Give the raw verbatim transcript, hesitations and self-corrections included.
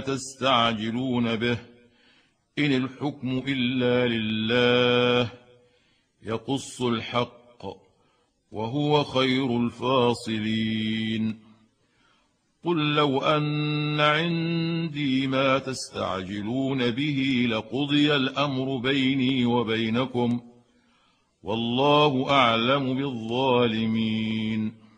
تستعجلون به إن الحكم إلا لله يقص الحق وهو خير الفاصلين قل لو أن عندي ما تستعجلون به لقضي الأمر بيني وبينكم والله أعلم بالظالمين